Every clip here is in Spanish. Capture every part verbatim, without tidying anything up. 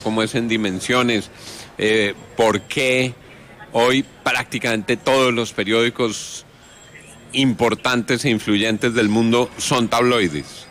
cómo es en dimensiones, eh, por qué hoy prácticamente todos los periódicos importantes e influyentes del mundo son tabloides.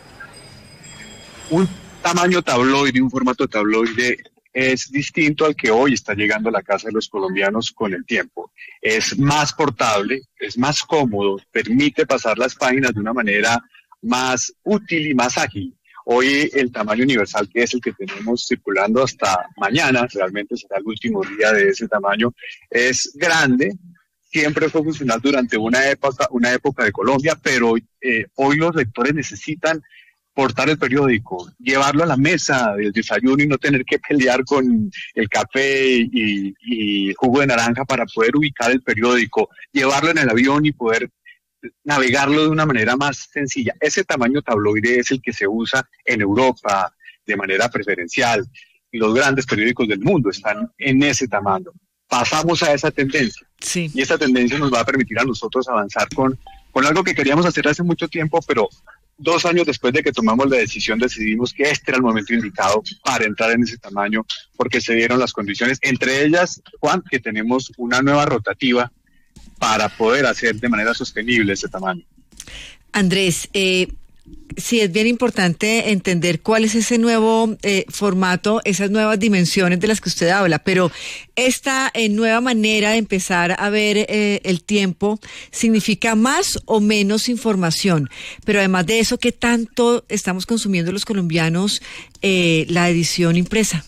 Un tamaño tabloide, un formato tabloide es distinto al que hoy está llegando a la casa de los colombianos con el tiempo. Es más portable, es más cómodo, permite pasar las páginas de una manera más útil y más ágil. Hoy el tamaño universal, que es el que tenemos circulando hasta mañana, realmente será el último día de ese tamaño, es grande. Siempre fue funcional durante una época, una época de Colombia, pero eh, hoy los lectores necesitan portar el periódico, llevarlo a la mesa del desayuno y no tener que pelear con el café y, y jugo de naranja para poder ubicar el periódico, llevarlo en el avión y poder navegarlo de una manera más sencilla. Ese tamaño tabloide es el que se usa en Europa de manera preferencial. Los grandes periódicos del mundo están en ese tamaño. Pasamos a esa tendencia. Sí. Y esa tendencia nos va a permitir a nosotros avanzar con, con algo que queríamos hacer hace mucho tiempo, pero dos años después de que tomamos la decisión decidimos que este era el momento indicado para entrar en ese tamaño, porque se dieron las condiciones, entre ellas, Juan, que tenemos una nueva rotativa para poder hacer de manera sostenible ese tamaño. Andrés, eh, sí, es bien importante entender cuál es ese nuevo eh, formato, esas nuevas dimensiones de las que usted habla, pero esta eh, nueva manera de empezar a ver eh, el tiempo significa más o menos información, pero además de eso, ¿qué tanto estamos consumiendo los colombianos eh, la edición impresa?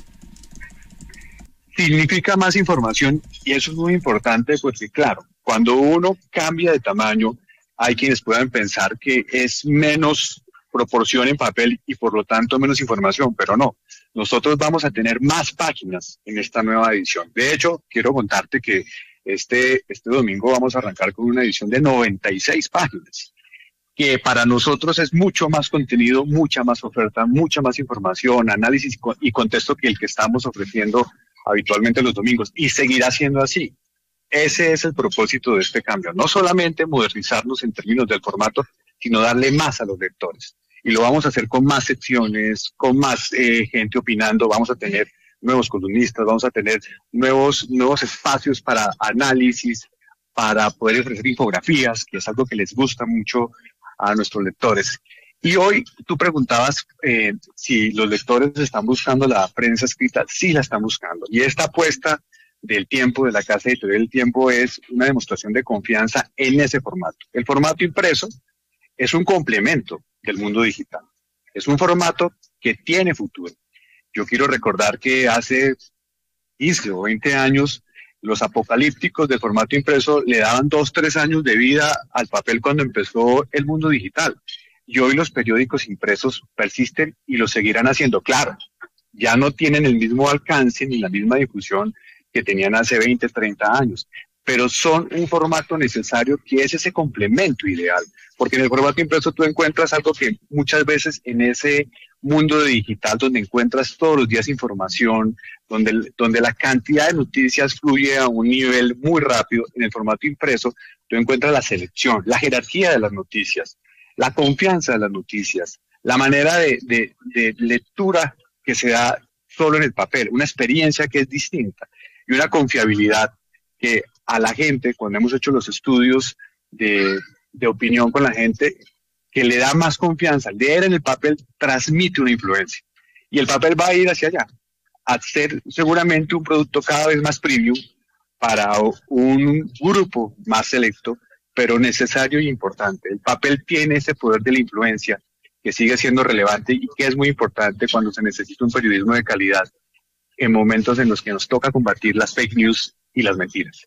Significa más información y eso es muy importante porque, claro, cuando uno cambia de tamaño, hay quienes puedan pensar que es menos proporción en papel y por lo tanto menos información, pero no. Nosotros vamos a tener más páginas en esta nueva edición. De hecho, quiero contarte que este, este domingo vamos a arrancar con una edición de noventa y seis páginas, que para nosotros es mucho más contenido, mucha más oferta, mucha más información, análisis y contexto que el que estamos ofreciendo habitualmente los domingos, y seguirá siendo así. Ese es el propósito de este cambio, no solamente modernizarnos en términos del formato, sino darle más a los lectores. Y lo vamos a hacer con más secciones, con más eh, gente opinando, vamos a tener nuevos columnistas, vamos a tener nuevos, nuevos espacios para análisis, para poder ofrecer infografías, que es algo que les gusta mucho a nuestros lectores. Y hoy tú preguntabas eh, si los lectores están buscando la prensa escrita. Sí la están buscando. Y esta apuesta del Tiempo, de la Casa Editorial del Tiempo, es una demostración de confianza en ese formato. El formato impreso es un complemento del mundo digital. Es un formato que tiene futuro. Yo quiero recordar que hace quince o veinte años los apocalípticos del formato impreso le daban dos, tres años de vida al papel cuando empezó el mundo digital. Y hoy los periódicos impresos persisten y lo seguirán haciendo. Claro, ya no tienen el mismo alcance ni la misma difusión que tenían hace veinte, treinta años, pero son un formato necesario que es ese complemento ideal, porque en el formato impreso tú encuentras algo que muchas veces en ese mundo digital donde encuentras todos los días información, donde, donde la cantidad de noticias fluye a un nivel muy rápido, en el formato impreso tú encuentras la selección, la jerarquía de las noticias, la confianza de las noticias, la manera de, de, de lectura que se da solo en el papel, una experiencia que es distinta y una confiabilidad que a la gente, cuando hemos hecho los estudios de, de opinión con la gente, que le da más confianza. Leer en el papel transmite una influencia y el papel va a ir hacia allá, a ser seguramente un producto cada vez más premium para un grupo más selecto, pero necesario y importante. El papel tiene ese poder de la influencia que sigue siendo relevante y que es muy importante cuando se necesita un periodismo de calidad en momentos en los que nos toca combatir las fake news y las mentiras.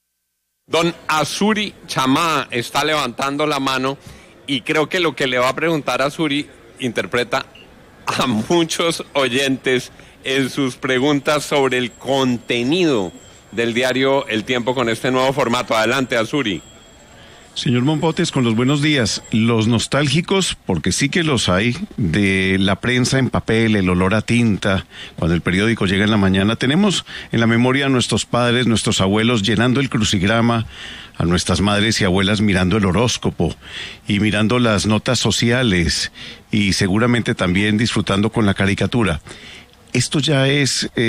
Don Azuri Chamá está levantando la mano y creo que lo que le va a preguntar a Azuri interpreta a muchos oyentes en sus preguntas sobre el contenido del diario El Tiempo con este nuevo formato. Adelante, Azuri. Señor Mompotes, con los buenos días. Los nostálgicos, porque sí que los hay, de la prensa en papel, el olor a tinta, cuando el periódico llega en la mañana, tenemos en la memoria a nuestros padres, nuestros abuelos llenando el crucigrama, a nuestras madres y abuelas mirando el horóscopo y mirando las notas sociales y seguramente también disfrutando con la caricatura. esto ya es... Eh,